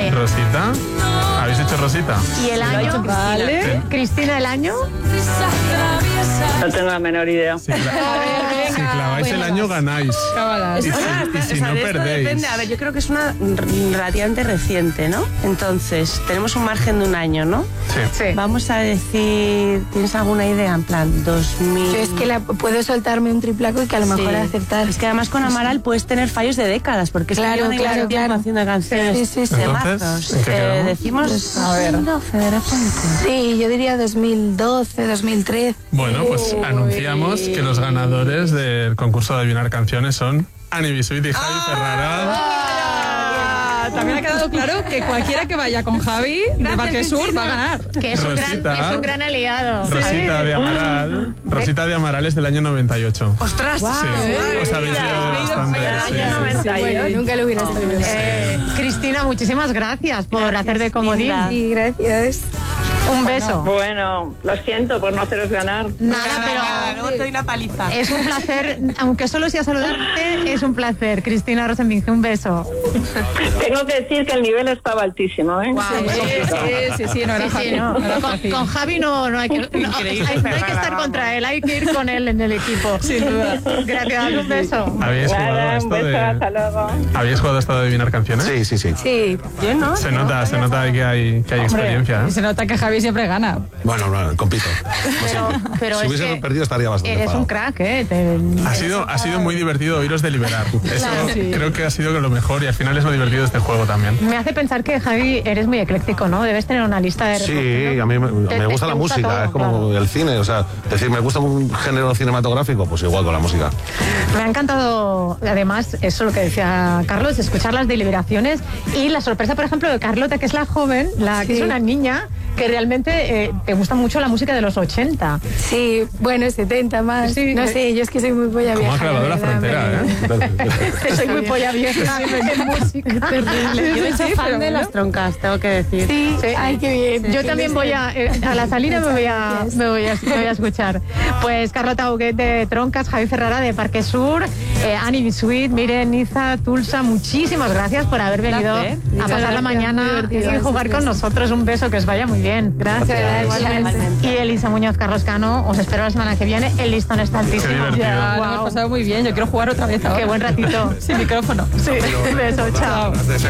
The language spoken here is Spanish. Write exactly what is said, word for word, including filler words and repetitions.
Vale. Rosita. ¿Habéis hecho Rosita? ¿Y el año? Vale. Sí. Cristina, ¿el año? No tengo la menor idea. Si, cla- si claváis el año, ganáis. Cábalas. Y si, y si no, de esto perdéis. depende. A ver, yo creo que es una r- relativamente reciente, ¿no? Entonces, tenemos un margen de un año, ¿no? Sí. Sí. Vamos a decir, ¿tienes alguna idea? En plan, dos mil... Yo es que la, puedo soltarme un triplaco y que a lo mejor Sí. acertar. Es que además con Amaral puedes tener fallos de décadas, porque es Claro, que yo no claro, llevo tiempo claro. haciendo canciones Sí, sí, sí. de Entonces, mazos. ¿en qué Eh, quedamos? decimos A ver. dos mil doce de repente. Sí, yo diría dos mil doce, dos mil trece. Bueno, pues anunciamos que los ganadores del concurso de adivinar canciones son Ani Bisuit y Javi Ferrara. Ah, también ha quedado claro que cualquiera que vaya con Javi de Parque Sur va a ganar. Que es un, gran, Rosita. es un gran aliado. Rosita de Amaral. Rosita de Amaral es del año noventa y ocho. ¡Ostras! Sí, os habéis liado bastante. sí, sí. Bueno, nunca lo hubiera sabido. Eh, Cristina, muchísimas gracias por hacer de comodín. Linda. Sí, gracias. Un beso. Bueno, lo siento por no haceros ganar. Nada, Luego te doy una paliza. pero es un placer, aunque solo sea saludarte, es un placer. Cristina Rosenvinge, un beso. Tengo que decir que el nivel estaba altísimo, ¿eh? Sí, sí, sí, sí, no era Sí, sí, fácil. no. no era Con, fácil. con Javi no, no hay que, no, hay, no hay que estar contra él, hay que ir con él en el equipo. Sin duda. Gracias, un beso. ¿Habéis jugado a Nada, un esto beso, hasta de, luego. ¿Habéis jugado a esto de adivinar canciones? Sí, sí, sí. Sí, Yo no. Se nota, se nota que hay, que hay experiencia. Y ¿eh? se nota que Javi siempre gana. Bueno, no, compito. Pero, pero Si es hubiese que perdido estaría bastante eres enfadado. un crack, ¿eh? Te- Ha sido, ha sido muy divertido oíros deliberar. Eso Claro, sí. creo que ha sido lo mejor y al final es lo divertido de este juego también. Me hace pensar que, Javi, eres muy ecléctico, ¿no? Debes tener una lista de... Sí, a mí me, Te- me te- gusta te la gusta música, todo, es como claro. el cine, o sea, es decir, me gusta un género cinematográfico, pues igual con la música. Me ha encantado, además, eso lo que decía Carlos, escuchar las deliberaciones y la sorpresa, por ejemplo, de Carlota, que es la joven, la que Sí. es una niña, que realmente eh, te gusta mucho la música de los ochenta. sí, bueno, setenta más. Sí. No sé, yo es que soy muy polla Cómo vieja. ha clavado la verdad, frontera, me- ¿eh? Soy muy polla vieja en música. Terrible. Yo Sí, soy sí, fan pero de bueno. las troncas, tengo que decir. Sí, Sí. ay, qué bien. Yo también voy a, eh, a la salida me voy a, Gracias. me voy a, me voy a escuchar. Pues Carlota Huguet de Troncas, Javi Ferrara de Parque Sur, eh, Ani Bisuit, Miren, Niza, Tulsa, muchísimas gracias por haber venido Placer. a pasar la Gracias, mañana muy y divertido, jugar sí, con sí. nosotros. Un beso, que os vaya muy bien. Gracias, igualmente. Y Elisa Muñoz, Carlos Cano, os espero la semana que viene. El listón está altísimo. Qué divertido. Ya, lo Guau. hemos pasado muy bien. Yo quiero jugar otra vez ahora. Qué buen ratito. Sin micrófono. Sí, un beso, chao. Gracias.